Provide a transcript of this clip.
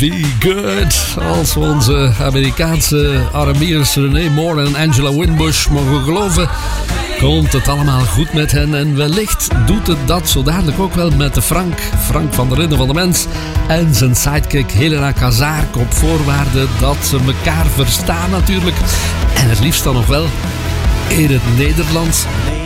Be Good. Als we onze Amerikaanse R&B'ers René Moore en Angela Winbush mogen geloven, komt het allemaal goed met hen. En wellicht doet het dat zo dadelijk ook wel met de Frank van de Ridder van de Mens en zijn sidekick Helena Kazaark, op voorwaarde dat ze elkaar verstaan natuurlijk. En het liefst dan nog wel in het Nederlands.